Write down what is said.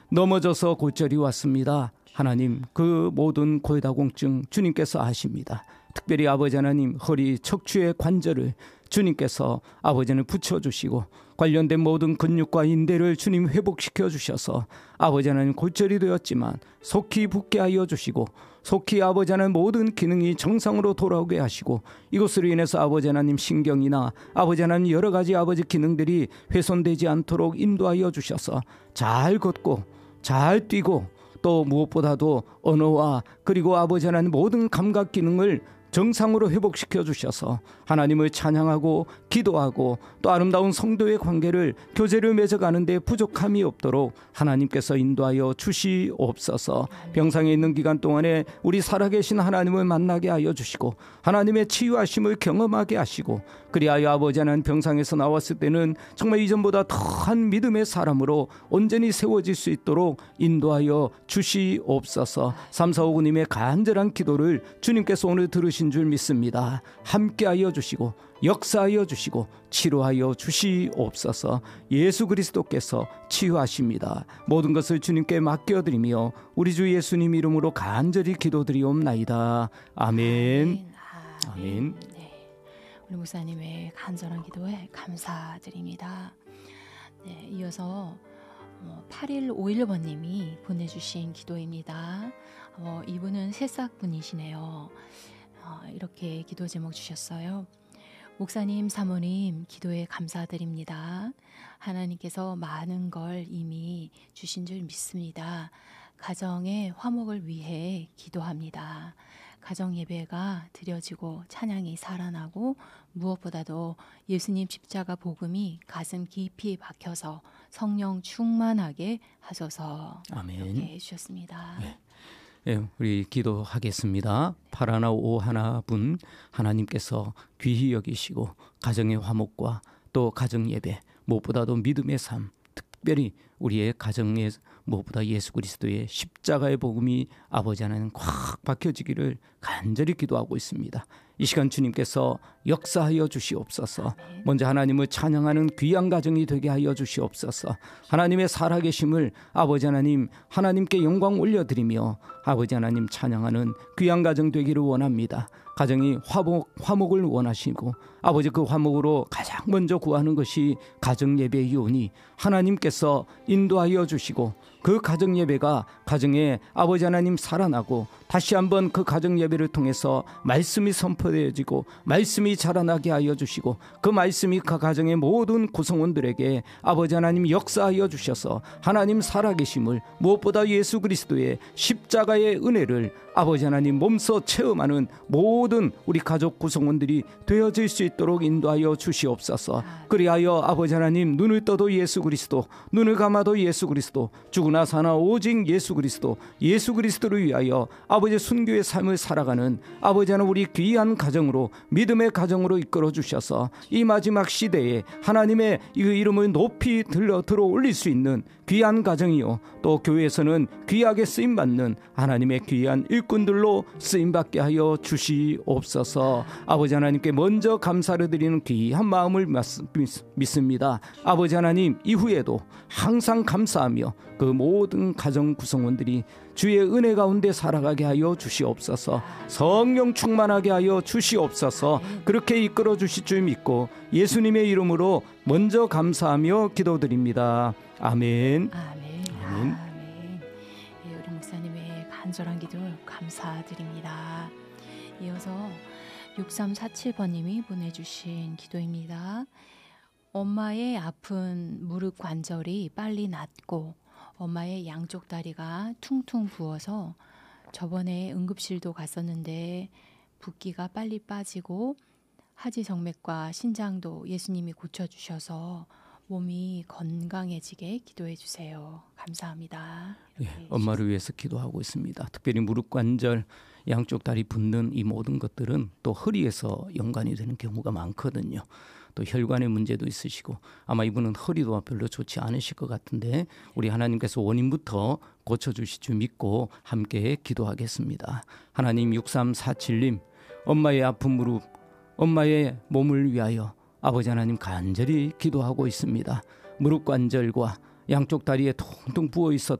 넘어져서 골절이 왔습니다. 하나님, 그 모든 골다공증 주님께서 아십니다. 특별히 아버지 하나님, 허리 척추의 관절을 주님께서 아버지는 붙여주시고 관련된 모든 근육과 인대를 주님 회복시켜 주셔서 아버지 하나님, 골절이 되었지만 속히 붙게 하여 주시고 속히 아버지 하나님 모든 기능이 정상으로 돌아오게 하시고 이것으로 인해서 아버지 하나님 신경이나 아버지 하나님 여러 가지 아버지 기능들이 훼손되지 않도록 인도하여 주셔서 잘 걷고 잘 뛰고 또 무엇보다도 언어와 그리고 아버지 하나님 모든 감각 기능을 정상으로 회복시켜 주셔서 하나님을 찬양하고 기도하고 또 아름다운 성도의 관계를 교제를 맺어가는 데 부족함이 없도록 하나님께서 인도하여 주시옵소서. 병상에 있는 기간 동안에 우리 살아계신 하나님을 만나게 하여 주시고 하나님의 치유하심을 경험하게 하시고 그리하여 아버지 하나님 병상에서 나왔을 때는 정말 이전보다 더한 믿음의 사람으로 온전히 세워질 수 있도록 인도하여 주시옵소서. 345구님의 간절한 기도를 주님께서 오늘 들으신 줄 믿습니다. 함께하여 주시고 역사하여 주시고 치료하여 주시옵소서. 예수 그리스도께서 치유하십니다. 모든 것을 주님께 맡겨드리며 우리 주 예수님 이름으로 간절히 기도드리옵나이다. 아멘. 아멘. 네, 우리 목사님의 간절한 기도에 감사드립니다. 네, 이어서 8151번님이 보내주신 기도입니다. 이분은 새싹분이시네요. 이렇게 기도 제목 주셨어요. 목사님, 사모님 기도에 감사드립니다. 하나님께서 많은 걸 이미 주신 줄 믿습니다. 가정의 화목을 위해 기도합니다. 가정 예배가 드려지고 찬양이 살아나고 무엇보다도 예수님 십자가 복음이 가슴 깊이 박혀서 성령 충만하게 하소서. 아멘. 이렇게 해주셨습니다. 네. 예, 우리 기도하겠습니다. 파라나 오하나분 하나님께서 귀히 여기시고 가정의 화목과 또 가정 예배 무엇보다도 믿음의 삶 특별히 우리의 가정에 무엇보다 예수 그리스도의 십자가의 복음이 아버지 하나님 꽉 박혀지기를 간절히 기도하고 있습니다. 이 시간 주님께서 역사하여 주시옵소서. 먼저 하나님을 찬양하는 귀한 가정이 되게 하여 주시옵소서. 하나님의 살아계심을 아버지 하나님 하나님께 영광 올려드리며 아버지 하나님 찬양하는 귀한 가정 되기를 원합니다. 가정이 화목을 원하시고 아버지 그 화목으로 가장 먼저 구하는 것이 가정 예배이오니 하나님께서 인도하여 주시고 그 가정 예배가 가정에 아버지 하나님 살아나고 다시 한번 그 가정 예배를 통해서 말씀이 선포되어지고 말씀이 자라나게 하여 주시고 그 말씀이 그 가정의 모든 구성원들에게 아버지 하나님 역사하여 주셔서 하나님 살아계심을 무엇보다 예수 그리스도의 십자가의 은혜를 아버지 하나님 몸소 체험하는 모든 우리 가족 구성원들이 되어질 수 있도록 인도하여 주시옵소서. 그리하여 아버지 하나님 눈을 떠도 예수 그리스도 눈을 감아도 예수 그리스도 죽으나 사나 오직 예수 그리스도 예수 그리스도를 위하여 아버지 순교의 삶을 살아가는 아버지 하나님 우리 귀한 가정으로 믿음의 가정으로 이끌어 주셔서 이 마지막 시대에 하나님의 이 이름을 높이 들어 올릴 수 있는 귀한 가정이요 또 교회에서는 귀하게 쓰임받는 하나님의 귀한 일꾼들로 쓰임받게 하여 주시옵소서. 아버지 하나님께 먼저 감사를 드리는 귀한 마음을 믿습니다. 아버지 하나님 이후에도 항상 감사하며 그 모든 가정 구성원들이 주의 은혜 가운데 살아가게 하여 주시옵소서. 성령 충만하게 하여 주시옵소서. 그렇게 이끌어 주실 줄 믿고 예수님의 이름으로 먼저 감사하며 기도드립니다. 아멘. 아멘. 아멘. 아멘. 예, 우리 목사님의 간절한 기도 감사드립니다. 이어서 6347번님이 보내주신 기도입니다. 엄마의 아픈 무릎 관절이 빨리 낫고 엄마의 양쪽 다리가 퉁퉁 부어서 저번에 응급실도 갔었는데 붓기가 빨리 빠지고 하지정맥과 신장도 예수님이 고쳐주셔서 몸이 건강해지게 기도해 주세요. 감사합니다. 예, 엄마를 위해서 기도하고 있습니다. 특별히 무릎 관절, 양쪽 다리 붓는 이 모든 것들은 또 허리에서 연관이 되는 경우가 많거든요. 또 혈관의 문제도 있으시고 아마 이분은 허리도 별로 좋지 않으실 것 같은데 우리 하나님께서 원인부터 고쳐주실 줄 믿고 함께 기도하겠습니다. 하나님 6347님 엄마의 아픈 무릎, 엄마의 몸을 위하여 아버지 하나님 간절히 기도하고 있습니다. 무릎 관절과 양쪽 다리에 통통 부어 있었던